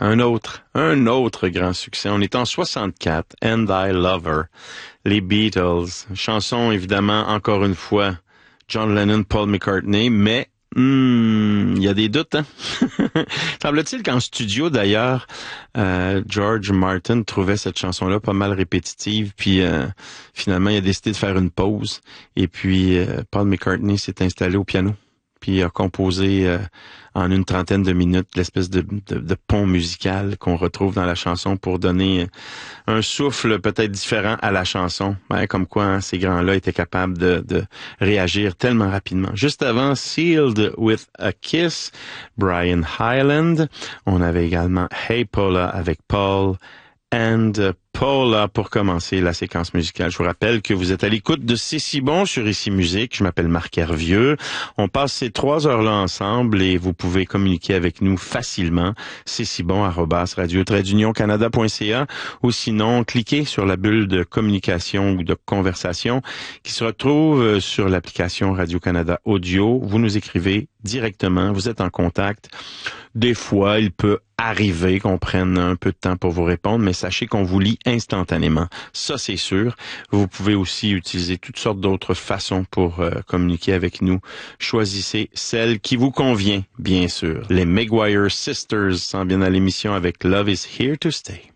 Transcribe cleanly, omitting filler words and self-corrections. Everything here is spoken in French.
un autre grand succès. On est en 64, And I Love Her, les Beatles. Chanson, évidemment, encore une fois, John Lennon, Paul McCartney, mais il y a des doutes, hein? Semble-t-il qu'en studio, d'ailleurs, George Martin trouvait cette chanson-là pas mal répétitive, puis finalement, il a décidé de faire une pause, et puis Paul McCartney s'est installé au piano, puis a composé en une trentaine de minutes l'espèce de pont musical qu'on retrouve dans la chanson pour donner un souffle peut-être différent à la chanson. Ouais, comme quoi, hein, ces grands-là étaient capables de réagir tellement rapidement. Juste avant, Sealed with a Kiss, Brian Hyland. On avait également Hey Paula avec Paul and Paula pour commencer la séquence musicale. Je vous rappelle que vous êtes à l'écoute de C'est si bon sur Ici Musique. Je m'appelle Marc Hervieux. On passe ces 3 heures-là ensemble et vous pouvez communiquer avec nous facilement. C'est si bon @radio-canada.ca ou sinon cliquez sur la bulle de communication ou de conversation qui se retrouve sur l'application Radio-Canada Audio. Vous nous écrivez directement. Vous êtes en contact. Des fois, il peut arriver qu'on prenne un peu de temps pour vous répondre, mais sachez qu'on vous lit instantanément. Ça, c'est sûr. Vous pouvez aussi utiliser toutes sortes d'autres façons pour communiquer avec nous. Choisissez celle qui vous convient, bien sûr. Les Maguire Sisters s'en viennent à l'émission avec Love is Here to Stay.